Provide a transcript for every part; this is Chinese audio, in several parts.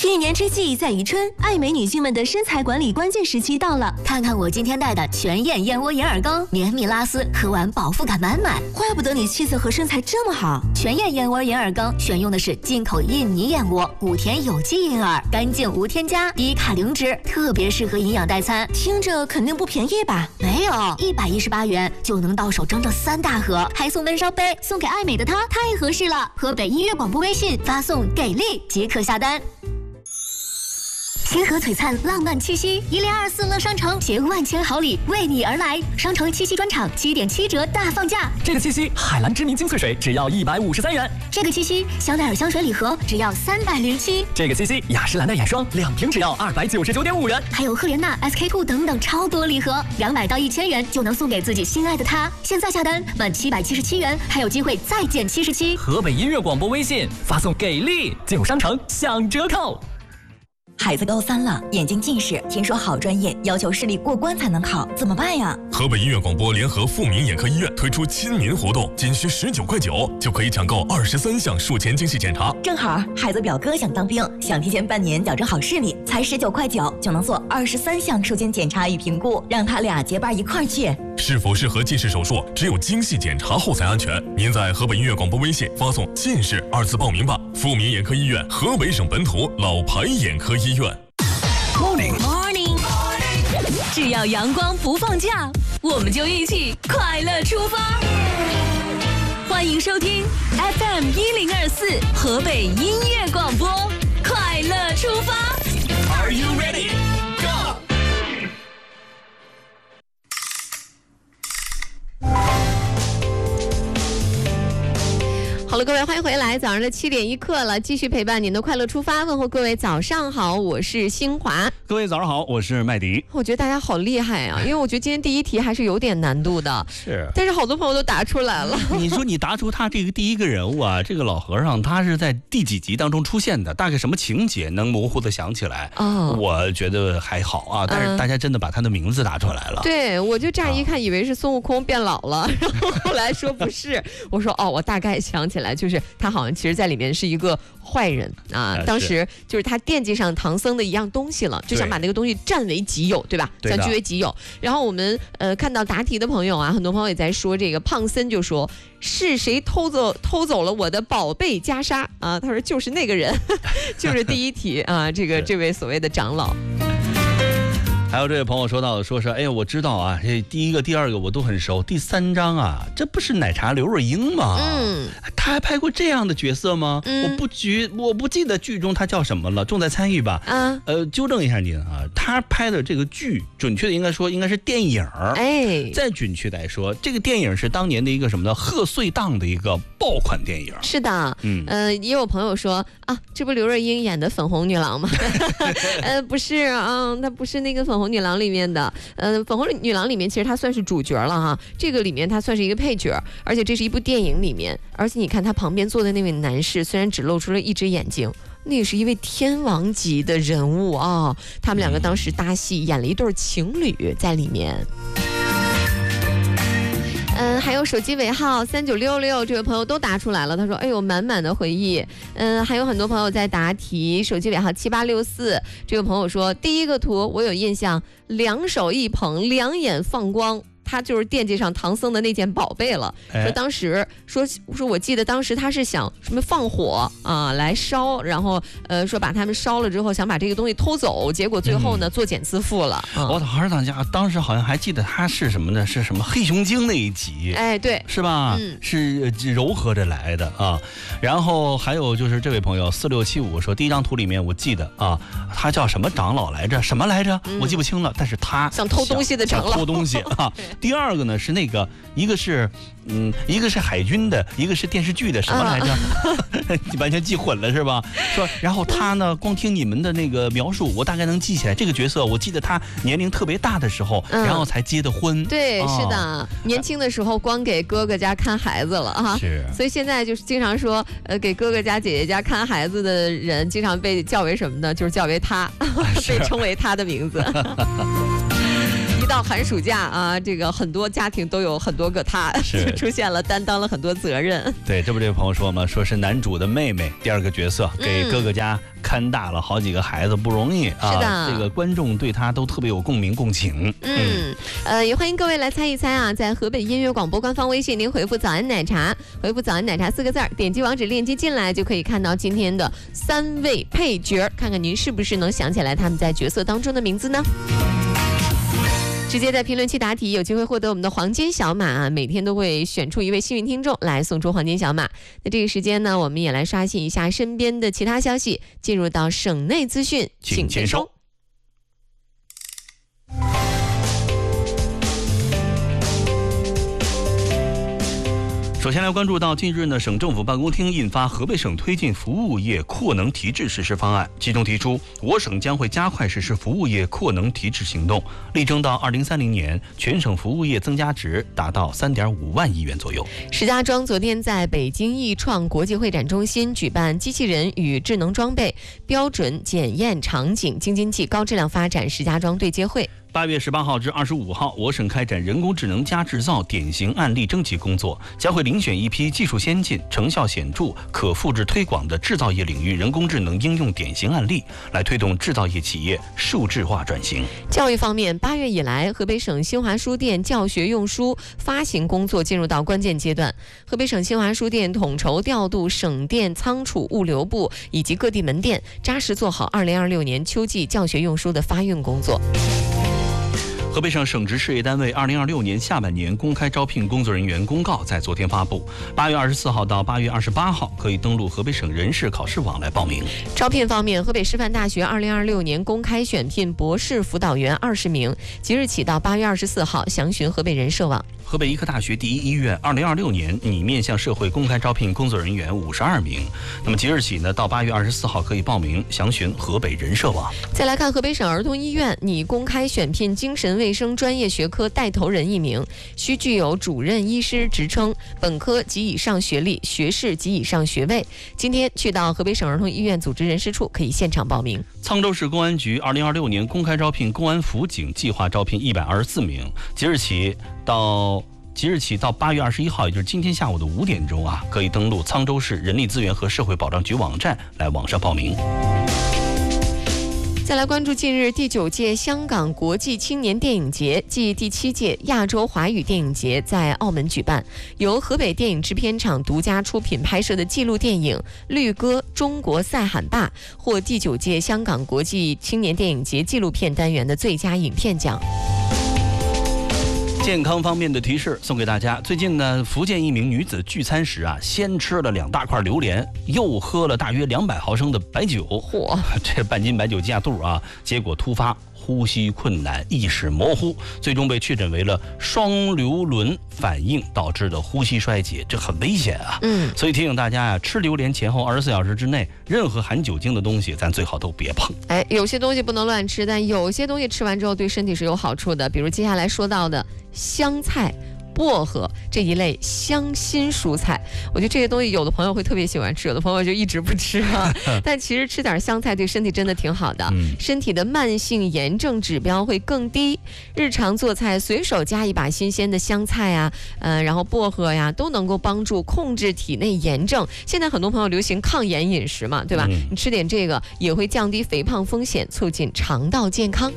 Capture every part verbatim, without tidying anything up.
一年之计在于春，爱美女性们的身材管理关键时期到了。 看看我今天带的全燕燕窝银耳羹，绵密拉丝，喝完饱腹感满满。 怪不得你气色和身材这么好。 全燕燕窝银耳羹选用的是进口印尼燕窝，谷田有机银耳，干净无添加，低卡零脂，特别适合营养代餐。 听着肯定不便宜吧？ 没有，一百一十八元就能到手整整三大盒，还送温烧杯，送给爱美的她太合适了。河北音乐广播微信发送给力即可下单。星河璀璨，浪漫七夕，一零二四乐商城携万千好礼为你而来。商城七夕专场七点七折大放价。 这个七夕，海蓝知名精粹水只要一百五十三元。 这个七夕，香奈儿香水礼盒只要三百零七。 这个七夕，雅诗兰黛眼霜两瓶只要二百九十九点五元。 还有赫莲娜、S K two 等等超多礼盒，两百到一千元就能送给自己心爱的他。现在下单满七百七十七元，还有机会再减七十七。 河北音乐广播微信发送给力，进入商城享折扣。 孩子高三了，眼睛近视，听说好专业要求视力过关才能考，怎么办呀？ 河北音乐广播联合富民眼科医院推出亲民活动，仅需十九块九就可以抢购二十三项术前精细检查。 正好孩子表哥想当兵，想提前半年矫正好视力，才十九块九就能做二十三项术前检查与评估，让他俩结伴一块儿去。 是否适合近视手术，只有精细检查后才安全。您在河北音乐广播微信发送“近视”二字报名吧。富民眼科医院，河北省本土老牌眼科医院。 Morning Morning， 只要阳光不放假，我们就一起快乐出发。欢迎收听 F M 一零二四河北音乐广播，快乐出发。 Are you ready? Go! 好了，各位，欢迎回来，早上的七点一刻了，继续陪伴您的快乐出发，问候各位早上好，我是新华。 各位早上好，我是麦迪。 我觉得大家好厉害啊，因为我觉得今天第一题还是有点难度的， 是， 但是好多朋友都答出来了。 你说你答出他这个第一个人物啊，这个老和尚他是在第几集当中出现的？大概什么情节能模糊的想起来？ 哦， 我觉得还好啊，但是大家真的把他的名字答出来了。 嗯、对，我就乍一看以为是孙悟空变老了，然后后来说不是，我说哦，我大概想起来，就是他好像其实在里面是一个坏人啊， 呃、 当时就是他惦记上唐僧的一样东西了，就想把那个东西占为己有，对吧？ 对， 想据为己有。然后我们呃看到答题的朋友啊，很多朋友也在说，这个胖森就说是谁偷走偷走了我的宝贝袈裟啊？他说就是那个人，就是第一题啊，这个这位所谓的长老。 还有这位朋友说到，说是哎呀，我知道啊，这第一个、第二个我都很熟，第三章啊，这不是奶茶刘若英吗？嗯，他还拍过这样的角色吗？嗯、我不觉，我不记得剧中他叫什么了，重在参与吧？啊，呃，纠正一下您啊，他拍的这个剧，准确的应该说应该是电影。哎，再准确来说，这个电影是当年的一个什么呢？贺岁档的一个爆款电影。 是的，嗯，呃，也有朋友说啊，这不刘若英演的粉红女郎吗？呃，不是啊，她不是那个粉红。粉红女郎里面的，呃，粉红女郎里面其实她算是主角了哈，这个里面她算是一个配角，而且这是一部电影里面，而且你看她旁边坐的那位男士，虽然只露出了一只眼睛，那也是一位天王级的人物啊，他们两个当时搭戏演了一对情侣在里面。嗯，还有手机尾号三九六六这位朋友都答出来了，他说：“哎呦，满满的回忆。”嗯，还有很多朋友在答题，手机尾号七八六四这位朋友说：“第一个图我有印象，两手一捧，两眼放光。”他就是惦记上唐僧的那件宝贝了，哎、说当时说说我记得当时他是想什么放火啊来烧，然后呃说把他们烧了之后想把这个东西偷走，结果最后呢、嗯、作茧自缚了。 嗯、我好像家当时好像还记得他是什么呢？是什么黑熊精那一集？ 哎，对， 是吧？嗯，是柔和着来的啊。然后还有就是这位朋友四六七五说，第一张图里面我记得啊，他叫什么长老来着？什么来着？嗯、我记不清了。但是他想偷东西的长老， 偷东西啊。第二个呢是那个，一个是嗯，一个是海军的，一个是电视剧的，什么来着？你、啊、完全记混了是吧？说，然后他呢，光听你们的那个描述，我大概能记起来这个角色。我记得他年龄特别大的时候，嗯、然后才结的婚。 对，哦、是的，年轻的时候光给哥哥家看孩子了啊。 是。 所以现在就是经常说，呃，给哥哥家、姐姐家看孩子的人，经常被叫为什么呢？就是叫为他，被称为他的名字。一到寒暑假啊，这个很多家庭都有很多个他，就出现了，担当了很多责任。 对，这不这位朋友说嘛，说是男主的妹妹，第二个角色给哥哥家看大了好几个孩子不容易啊。 是的， 这个观众对他都特别有共鸣共情。 嗯，呃，也欢迎各位来猜一猜啊，在河北音乐广播官方微信，您回复“早安奶茶”，回复“早安奶茶”四个字儿，点击网址链接进来，就可以看到今天的三位配角，看看您是不是能想起来他们在角色当中的名字呢？直接在评论区答题，有机会获得我们的黄金小马啊！每天都会选出一位幸运听众来送出黄金小马。那这个时间呢，我们也来刷新一下身边的其他消息，进入到省内资讯， 请签收。首先来关注到，近日呢，省政府办公厅印发河北省推进服务业扩能提质实施方案，其中提出，我省将会加快实施服务业扩能提质行动，力争到二零三零年全省服务业增加值达到三点五万亿元左右。 石家庄昨天在北京易创国际会展中心举办机器人与智能装备标准检验场景京津冀高质量发展石家庄对接会。 八月十八号至二十五号，我省开展人工智能加制造典型案例征集工作，将会遴选一批技术先进、成效显著、可复制推广的制造业领域人工智能应用典型案例，来推动制造业企业数字化转型。 教育方面，八月以来，河北省新华书店教学用书发行工作进入到关键阶段。河北省新华书店统筹调度省店仓储物流部以及各地门店，扎实做好二零二六年秋季教学用书的发运工作。 河北省省直事业单位二零二六年下半年公开招聘工作人员公告在昨天发布，八月二十四号到八月二十八号可以登录河北省人事考试网来报名。 招聘方面，河北师范大学二零二六年公开选聘博士辅导员二十名，即日起到八月二十四号详询河北人社网。 河北医科大学第一医院二零二六年拟面向社会公开招聘工作人员五十二名，那么即日起呢，到八月二十四号可以报名，详询河北人社网。 再来看河北省儿童医院拟公开选聘精神卫生专业学科带头人一名，需具有主任医师职称，本科及以上学历，学士及以上学位。今天去到河北省儿童医院组织人事处可以现场报名。 沧州市公安局二零二六年公开招聘公安辅警计划招聘一百二十四名，即日起到即日起到八月二十一号，也就是今天下午的五点钟啊，可以登录沧州市人力资源和社会保障局网站来网上报名。 再来关注近日第九届香港国际青年电影节暨第七届亚洲华语电影节在澳门举办，由河北电影制片厂独家出品拍摄的纪录电影《绿歌中国赛喊坝》获第九届香港国际青年电影节纪录片单元的最佳影片奖。 健康方面的提示送给大家。最近呢，福建一名女子聚餐时啊，先吃了两大块榴莲，又喝了大约两百毫升的白酒，嚯，这半斤白酒下肚啊，结果突发呼吸困难、意识模糊，最终被确诊为了双硫仑反应导致的呼吸衰竭，这很危险啊。 嗯， 所以提醒大家呀、啊，吃榴莲前后二十四小时之内，任何含酒精的东西，咱最好都别碰。 哎，有些东西不能乱吃，但有些东西吃完之后对身体是有好处的，比如接下来说到的香菜、薄荷这一类香辛蔬菜，我觉得这些东西有的朋友会特别喜欢吃，有的朋友就一直不吃啊。但其实吃点香菜对身体真的挺好的， 嗯、 身体的慢性炎症指标会更低。日常做菜随手加一把新鲜的香菜啊，呃，然后薄荷呀，都能够帮助控制体内炎症。现在很多朋友流行抗炎饮食嘛，对吧？嗯、你吃点这个也会降低肥胖风险，促进肠道健康。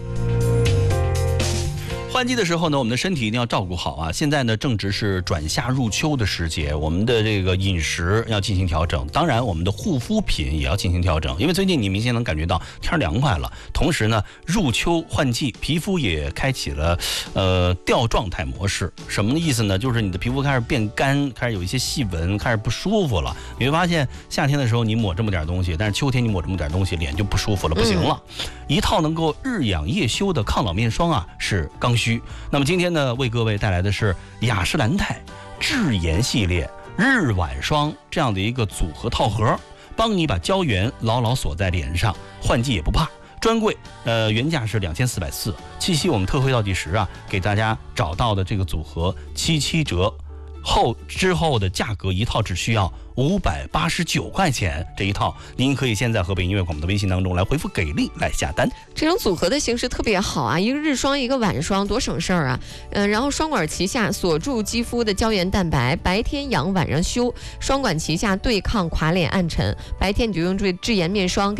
换季的时候呢，我们的身体一定要照顾好啊！现在呢，正值是转夏入秋的时节，我们的这个饮食要进行调整，当然我们的护肤品也要进行调整，因为最近你明显能感觉到天凉快了，同时呢，入秋换季，皮肤也开启了呃掉状态模式。什么意思呢？就是你的皮肤开始变干，开始有一些细纹，开始不舒服了。你会发现夏天的时候你抹这么点东西，但是秋天你抹这么点东西，脸就不舒服了，不行了。嗯、一套能够日养夜修的抗老面霜啊，是刚需。那么今天呢，为各位带来的是雅诗兰黛治颜系列日晚霜这样的一个组合套盒，帮你把胶原牢牢锁在脸上，换季也不怕。专柜呃原价是两千四百四，七夕我们特惠倒计时啊，给大家找到的这个组合七七折。后之后的价格一套只需要五百八十九块钱，这一套您可以先在河北音乐广播的微信当中来回复给力来下单。 这种组合的形式特别好啊，一个日霜一个晚霜，多省事儿啊。嗯、呃，然后双管齐下，锁住肌肤的胶原蛋白，白天养晚上修，双管齐下对抗垮脸暗沉。白天你就用这治颜面霜给